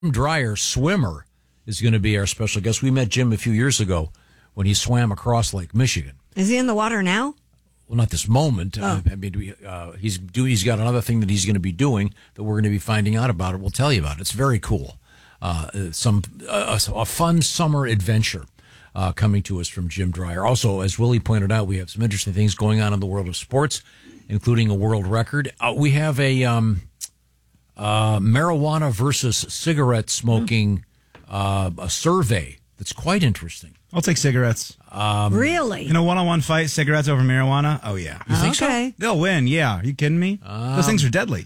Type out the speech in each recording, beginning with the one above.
Jim Dreyer, swimmer, is going to be our special guest. We met Jim a few years ago when he swam across Lake Michigan. Is he in the water now? Well, not this moment. Oh. He's got another thing that he's going to be doing that we're going to be finding out about. We'll tell you about it. It's very cool. A fun summer adventure coming to us from Jim Dreyer. Also, as Willie pointed out, we have some interesting things going on in the world of sports, including a world record. We have a marijuana versus cigarette smoking a survey that's quite interesting. I'll take cigarettes. Really? In a one-on-one fight, cigarettes over marijuana? Oh, yeah. You think so? They'll win, yeah. Are you kidding me? Those things are deadly.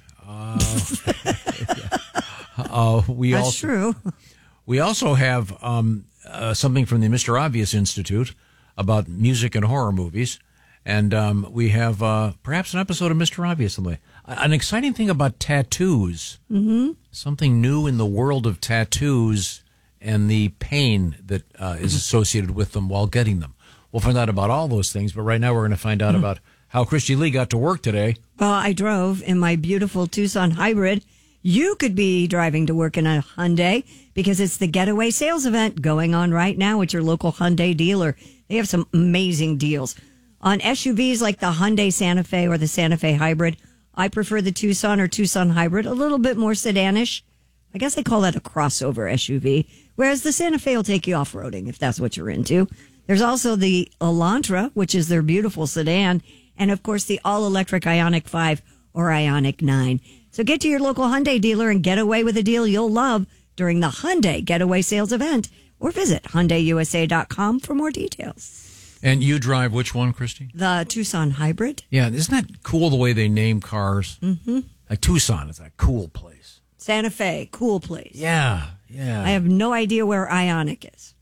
That's true. We also have something from the Mr. Obvious Institute about music and horror movies. And we have perhaps an episode of Mr. Obvious. An exciting thing about tattoos. Mm-hmm. Something new in the world of tattoos and the pain that is associated with them while getting them. We'll find out about all those things, but right now we're going to find out about how Christy Lee got to work today. Well, I drove in my beautiful Tucson Hybrid. You could be driving to work in a Hyundai because it's the Getaway Sales Event going on right now at your local Hyundai dealer. They have some amazing deals on SUVs like the Hyundai Santa Fe or the Santa Fe Hybrid. I prefer the Tucson or Tucson Hybrid, a little bit more sedanish. I guess they call that a crossover SUV, whereas the Santa Fe will take you off-roading if that's what you're into. There's also the Elantra, which is their beautiful sedan, and of course the all-electric Ioniq 5 or Ioniq 9. So get to your local Hyundai dealer and get away with a deal you'll love during the Hyundai Getaway Sales Event, or visit HyundaiUSA.com for more details. And you drive which one, Christy? The Tucson Hybrid. Yeah, isn't that cool the way they name cars? Mm-hmm. Like Tucson is a cool place. Santa Fe, cool place. Yeah. I have no idea where Ioniq is.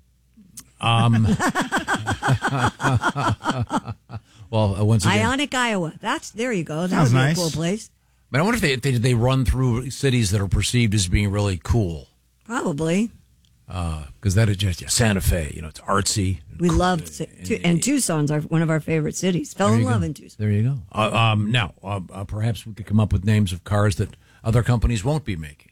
Well, once again, Ioniq, Iowa. There you go. That Sounds would be nice. a cool place. But I wonder if they run through cities that are perceived as being really cool. Probably. Because that is just Santa Fe. It's artsy. We love and Tucson's one of our favorite cities. Fell in love in Tucson. There you go. Now, perhaps we could come up with names of cars that other companies won't be making.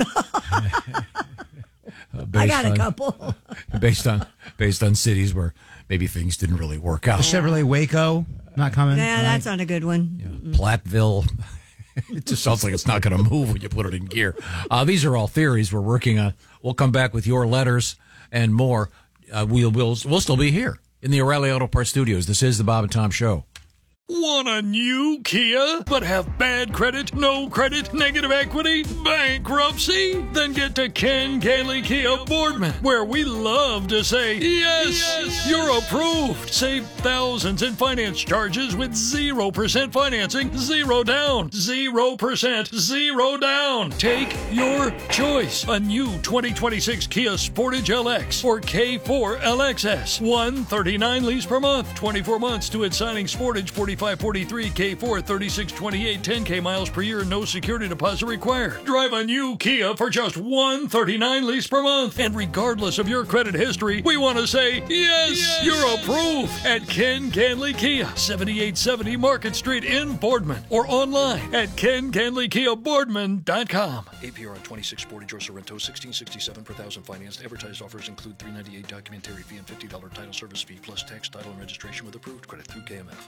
I got a couple. based on cities where maybe things didn't really work out. The Chevrolet Waco, not coming. Yeah, that's not a good one. Yeah. Platteville. It just sounds like it's not going to move when you put it in gear. These are all theories we're working on. We'll come back with your letters and more. We'll still be here in the O'Reilly Auto Parts Studios. This is the Bob and Tom Show. Want a new Kia, but have bad credit, no credit, negative equity, bankruptcy? Then get to Ken Gailey Kia Boardman, where we love to say, yes, you're approved. Save thousands in finance charges with 0% financing, 0 down, 0%, 0 down. Take your choice. A new 2026 Kia Sportage LX or K4 LXS. $139 lease per month, 24 months to its signing. Sportage 4543, K4 3628, 10K miles per year, no security deposit required. Drive a new Kia for just $139 lease per month. And regardless of your credit history, we want to say, yes, you're approved at Ken Canley Kia, 7870 Market Street in Boardman, or online at KenCanleyKiaBoardman.com. APR on 26 Sportage or Sorrento, $16.67 per thousand financed. Advertised offers include $398 documentary fee and $50 title service fee, plus tax, title, and registration with approved credit through KMF.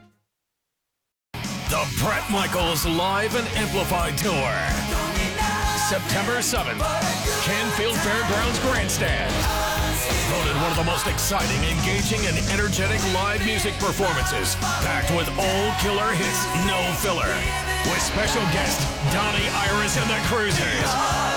The Bret Michaels Live and Amplified Tour. September 7th, Canfield Fairgrounds Grandstand. Voted one of the most exciting, engaging, and energetic live music performances. Packed with all killer hits, no filler. With special guest Donnie Iris and the Cruisers.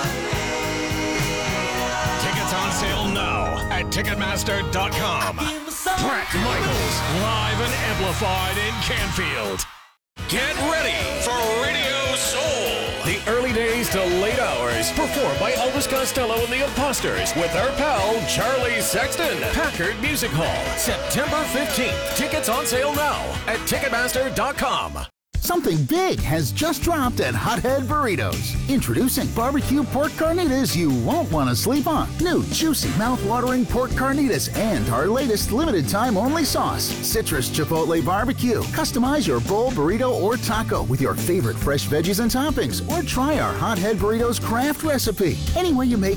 Tickets on sale now at Ticketmaster.com. Bret Michaels Live and Amplified in Canfield. Get ready for Radio Soul. The early days to late hours. Performed by Elvis Costello and the Imposters with our pal Charlie Sexton. Packard Music Hall, September 15th. Tickets on sale now at Ticketmaster.com. Something big has just dropped at Hothead Burritos. Introducing barbecue pork carnitas you won't want to sleep on. New juicy, mouth-watering pork carnitas and our latest limited-time-only sauce, Citrus Chipotle Barbecue. Customize your bowl, burrito, or taco with your favorite fresh veggies and toppings, or try our Hothead Burritos craft recipe. Any way you make